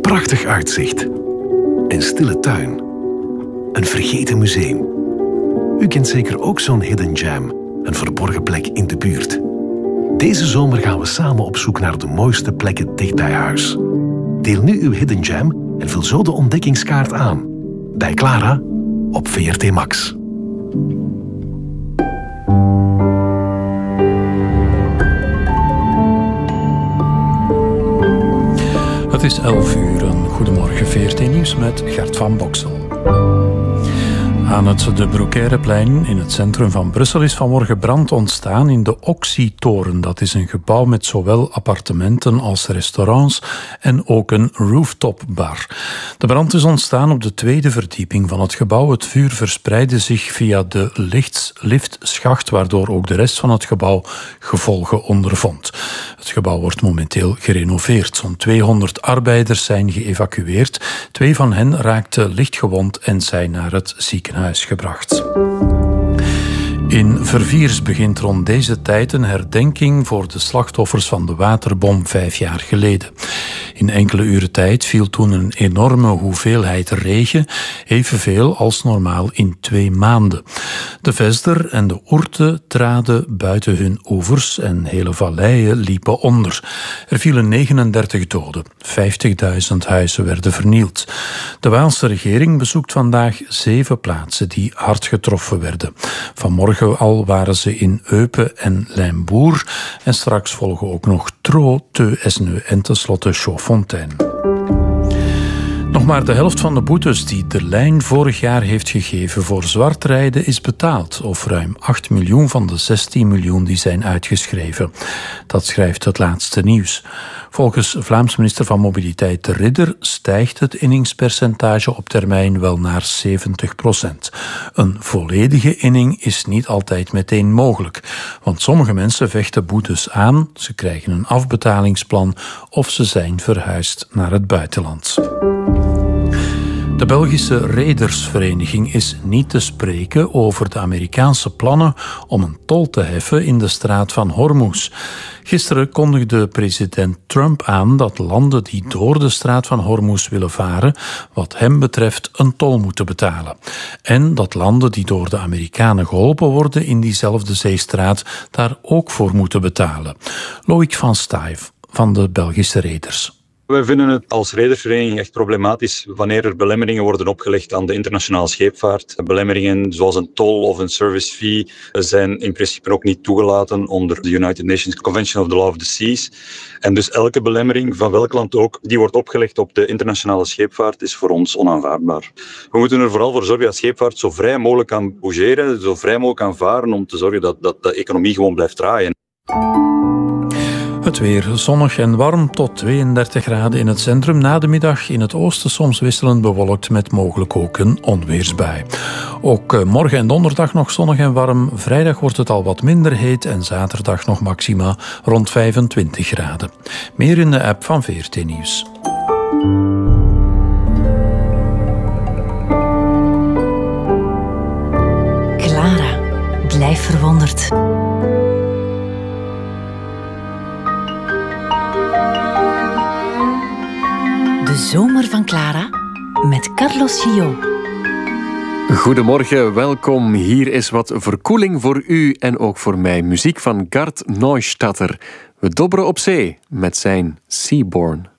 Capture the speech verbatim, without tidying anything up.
prachtig uitzicht. Een stille tuin. Een vergeten museum. U kent zeker ook zo'n hidden gem, een verborgen plek in de buurt. Deze zomer gaan we samen op zoek naar de mooiste plekken dicht bij huis. Deel nu uw hidden gem en vul zo de ontdekkingskaart aan. Bij Clara op V R T Max. Het is elf uur. Een goedemorgen V R T Nieuws met Gert van Boksel. Aan het De Broekaireplein in het centrum van Brussel is vanmorgen brand ontstaan in de Oxy-toren. Dat is een gebouw met zowel appartementen als restaurants en ook een rooftopbar. De brand is ontstaan op de tweede verdieping van het gebouw. Het vuur verspreidde zich via de lichts- liftschacht, waardoor ook de rest van het gebouw gevolgen ondervond. Het gebouw wordt momenteel gerenoveerd. Zo'n tweehonderd arbeiders zijn geëvacueerd. Twee van hen raakten lichtgewond en zijn naar het ziekenhuis gebracht. In Verviers begint rond deze tijd een herdenking voor de slachtoffers van de waterbom vijf jaar geleden. In enkele uren tijd viel toen een enorme hoeveelheid regen, evenveel als normaal in twee maanden. De Vesder en de Ourthe traden buiten hun oevers en hele valleien liepen onder. Er vielen negenendertig doden, vijftigduizend huizen werden vernield. De Waalse regering bezoekt vandaag zeven plaatsen die hard getroffen werden. Vanmorgen al waren ze in Eupen en Lijnboer en straks volgen ook nog Tro, Teu-Esneu en tenslotte Chaudfontaine. Nog maar de helft van de boetes die de lijn vorig jaar heeft gegeven voor zwartrijden is betaald, of ruim acht miljoen van de zestien miljoen die zijn uitgeschreven. Dat schrijft het laatste nieuws. Volgens Vlaams minister van Mobiliteit De Ridder stijgt het inningspercentage op termijn wel naar zeventig procent. Een volledige inning is niet altijd meteen mogelijk, want sommige mensen vechten boetes aan, ze krijgen een afbetalingsplan of ze zijn verhuisd naar het buitenland. De Belgische Redersvereniging is niet te spreken over de Amerikaanse plannen om een tol te heffen in de straat van Hormuz. Gisteren kondigde president Trump aan dat landen die door de straat van Hormuz willen varen, wat hem betreft een tol moeten betalen. En dat landen die door de Amerikanen geholpen worden in diezelfde zeestraat daar ook voor moeten betalen. Loïc van Staayf van de Belgische Reders. Wij vinden het als redersvereniging echt problematisch wanneer er belemmeringen worden opgelegd aan de internationale scheepvaart. Belemmeringen zoals een tol of een service fee zijn in principe ook niet toegelaten onder de United Nations Convention of the Law of the Seas. En dus elke belemmering, van welk land ook, die wordt opgelegd op de internationale scheepvaart, is voor ons onaanvaardbaar. We moeten er vooral voor zorgen dat scheepvaart zo vrij mogelijk kan bougeren, zo vrij mogelijk kan varen, om te zorgen dat, dat de economie gewoon blijft draaien. Het weer zonnig en warm tot tweeëndertig graden in het centrum. Na de middag in het oosten soms wisselend bewolkt met mogelijk ook een onweersbui. Ook morgen en donderdag nog zonnig en warm. Vrijdag wordt het al wat minder heet en zaterdag nog maxima rond vijfentwintig graden. Meer in de app van V R T Nieuws. Clara, blijf verwonderd. De zomer van Clara met Carlos Gillot. Goedemorgen, welkom. Hier is wat verkoeling voor u en ook voor mij. Muziek van Gart Neustadter. We dobberen op zee met zijn Seaborn.